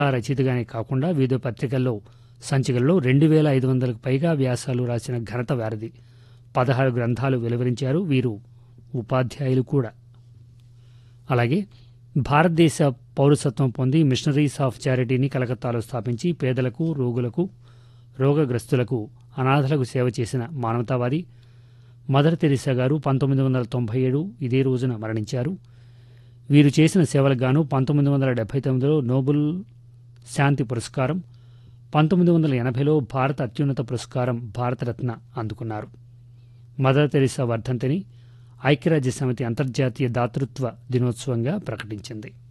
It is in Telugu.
రచయితగానే కాకుండా వివిధ పత్రికల్లో సంచికల్లో 2,500కు పైగా వ్యాసాలు రాసిన ఘనత వారిది. 16 గ్రంథాలు వెలువరించారు. వీరు ఉపాధ్యాయులు కూడా. అలాగే భారతదేశ పౌరసత్వం పొంది మిషనరీస్ ఆఫ్ చారిటీని కలకత్తాలో స్థాపించి పేదలకు, రోగులకు, రోగగ్రస్తులకు, అనాథలకు సేవ చేసిన మానవతావాది మదర్ తెరీసా గారు 1997 ఇదే రోజున మరణించారు. వీరు చేసిన సేవలకు గాను 1979లో నోబెల్ శాంతి పురస్కారం, 1980లో భారత అత్యున్నత పురస్కారం భారతరత్న అందుకున్నారు. మదర్ తెరీసా వర్ధంతిని ఐక్యరాజ్య సమితి అంతర్జాతీయ దాతృత్వ దినోత్సవంగా ప్రకటించింది.